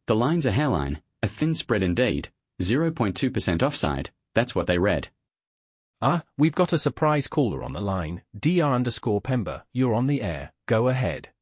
The line's a hairline, a thin spread indeed, 0.2% offside, that's what they read. We've got a surprise caller on the line. DR_Pemba, you're on the air, go ahead.